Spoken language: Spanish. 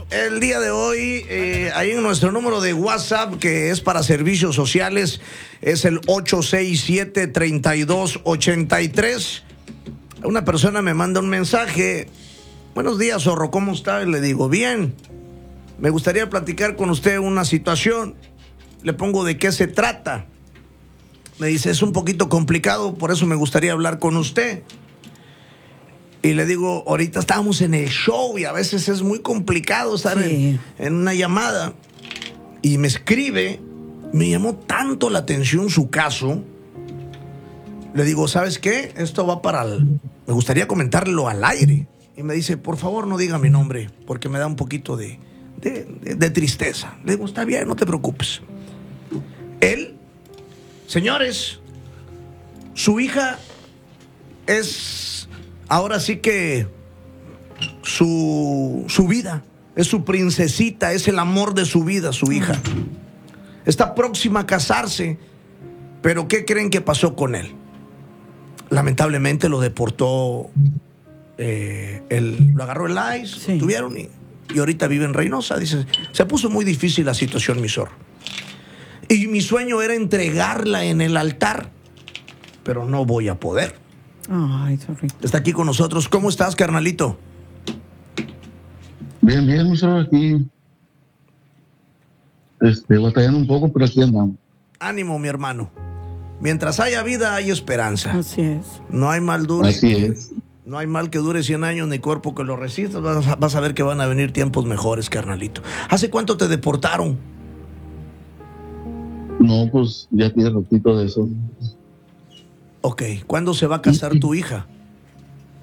El día de hoy, ahí en nuestro número de WhatsApp, que es para servicios sociales, es el 867-3283. Una persona me manda un mensaje. Buenos días, zorro, ¿cómo está? Y le digo, bien. Me gustaría platicar con usted una situación. Le pongo de qué se trata. Me dice, es un poquito complicado, por eso me gustaría hablar con usted. Y le digo, ahorita estábamos en el show y a veces es muy complicado estar en una llamada. Y me escribe, me llamó tanto la atención su caso. Le digo, ¿sabes qué? Esto va para me gustaría comentarlo al aire. Y me dice, por favor no diga mi nombre, porque me da un poquito de tristeza. Le digo, está bien, no te preocupes. Él, señores, su hija es... Ahora sí que su vida, es su princesita, es el amor de su vida, su hija. Está próxima a casarse, pero ¿qué creen que pasó con él? Lamentablemente lo deportó, lo agarró el ICE, lo tuvieron y ahorita vive en Reynosa. Dice, se puso muy difícil la situación, mi zorro. Y mi sueño era entregarla en el altar, pero no voy a poder. Ay, sorry. Está aquí con nosotros. ¿Cómo estás, carnalito? Bien, bien, mucho aquí. Batallando un poco, pero aquí andamos. Ánimo, mi hermano. Mientras haya vida, hay esperanza. Así es. No hay mal dure. Así es. No hay mal que dure 100 años ni cuerpo que lo resista. Vas a ver que van a venir tiempos mejores, carnalito. ¿Hace cuánto te deportaron? No, pues ya tiene ratito de eso. Ok. ¿Cuándo se va a casar tu hija?